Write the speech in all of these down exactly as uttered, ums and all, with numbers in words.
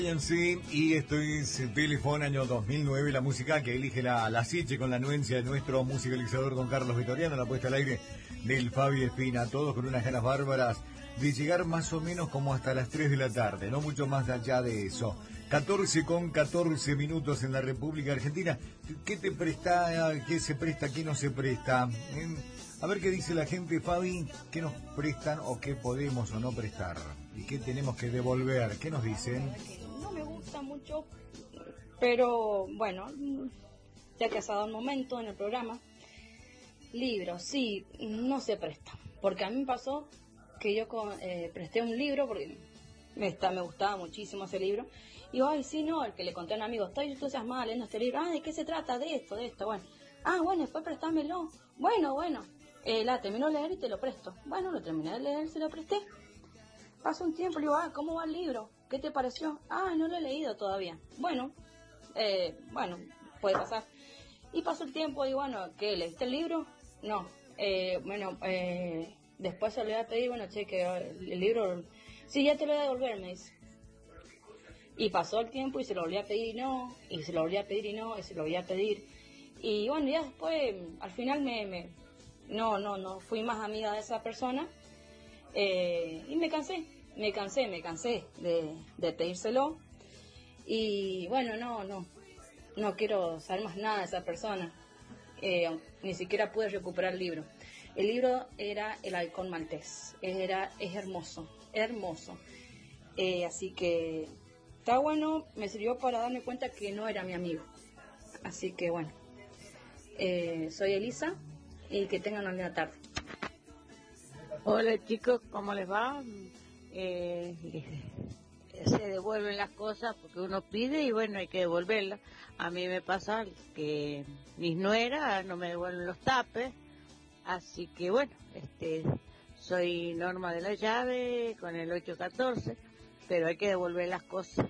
Sí, y estoy en Teléfono año dos mil nueve, la música que elige la, la Siche con la anuencia de nuestro musicalizador don Carlos Vitoriano, la puesta al aire del Fabi Espina, todos con unas ganas bárbaras de llegar más o menos como hasta las tres de la tarde, no mucho más allá de eso. catorce con catorce minutos en la República Argentina. ¿Qué te presta, qué se presta, qué no se presta? A ver qué dice la gente, Fabi, qué nos prestan o qué podemos o no prestar y qué tenemos que devolver, ¿qué nos dicen? No me gusta mucho, pero bueno, ya que has dado un momento en el programa, libros, sí, no se presta, porque a mí me pasó que yo eh, presté un libro porque me, está, me gustaba muchísimo ese libro, y yo, ay, sí, no, el que le conté a un amigo, estoy entusiasmada leyendo este libro, ah, ¿de qué se trata? De esto, de esto, bueno, ah, bueno, después préstamelo, bueno, bueno, eh, la termino de leer y te lo presto, bueno, lo terminé de leer, se lo presté, pasó un tiempo, le digo, ah, ¿cómo va el libro? ¿Qué te pareció? Ah, no lo he leído todavía. Bueno, eh, bueno, puede pasar. Y pasó el tiempo y bueno, ¿qué? ¿Leíste el libro? No. Eh, bueno, eh, después se lo voy a pedir, bueno, che, que el libro, sí, ya te lo voy a devolver, me dice. Y pasó el tiempo y se lo volví a pedir y no, y se lo volví a pedir y no, y se lo volví a pedir. Y bueno, ya después, al final me, me no, no, no fui más amiga de esa persona, eh, y me cansé. Me cansé, me cansé de, de pedírselo y bueno, no, no, no quiero saber más nada de esa persona, eh, ni siquiera pude recuperar el libro. El libro era El Halcón Maltés, era, es hermoso, hermoso, eh, así que está bueno, me sirvió para darme cuenta que no era mi amigo, así que bueno, eh, soy Elisa y que tengan una linda tarde. Hola chicos, ¿cómo les va? Eh, se devuelven las cosas porque uno pide y bueno, hay que devolverlas. A mí me pasa que mis nueras no me devuelven los tapes, así que bueno, este soy Norma de la Llave con el ocho catorce, pero hay que devolver las cosas.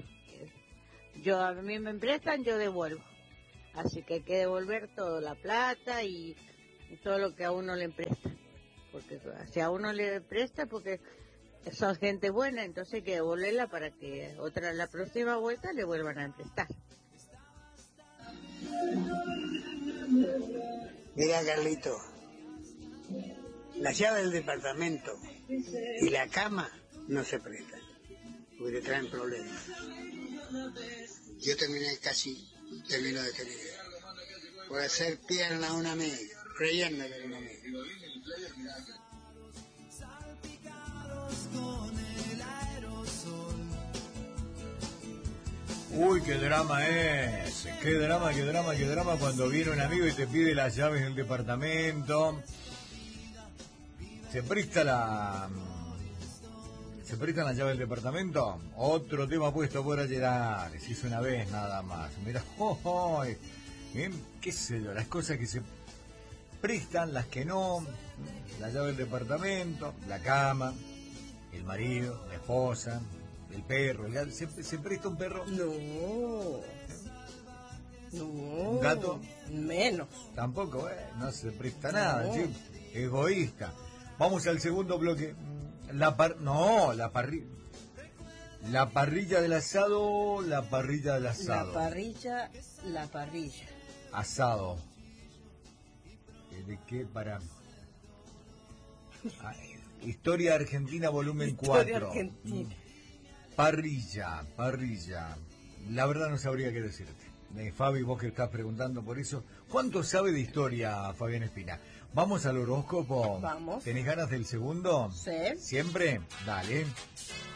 Yo a mí me prestan, yo devuelvo, así que hay que devolver todo, la plata y todo lo que a uno le presta, porque si a uno le presta porque son gente buena, entonces hay que devolverla para que otra la próxima vuelta le vuelvan a prestar. Mira, Carlito, la llave del departamento y la cama no se prestan, porque te traen problemas. Yo terminé casi, termino de tener por hacer pierna a una amiga, creyendo que era una amiga. Uy, qué drama es, qué drama, qué drama, qué drama cuando viene un amigo y te pide las llaves del departamento. Se presta la... ¿Se prestan las llaves del departamento? Otro tema puesto por ayer, se hizo una vez nada más. Mirá, oh, oh, bien, qué sé yo, las cosas que se prestan, las que no, la llave del departamento, la cama, el marido, la esposa, el perro, el gato. ¿Se, se presta un perro? No. No. ¿Un gato? Menos. Tampoco, eh, no se presta nada, no. Chico. Egoísta. Vamos al segundo bloque. La par... No, la parrilla. La parrilla del asado, la parrilla del asado. La parrilla, la parrilla. Asado. ¿De qué? Para... Ah, Historia Argentina, volumen cuatro. Argentina. Parrilla, parrilla. La verdad no sabría qué decirte. Eh, Fabi, vos que estás preguntando por eso. ¿Cuánto sabe de historia Fabián Espina? ¿Vamos al horóscopo? Vamos. ¿Tenés ganas del segundo? Sí. ¿Siempre? Dale.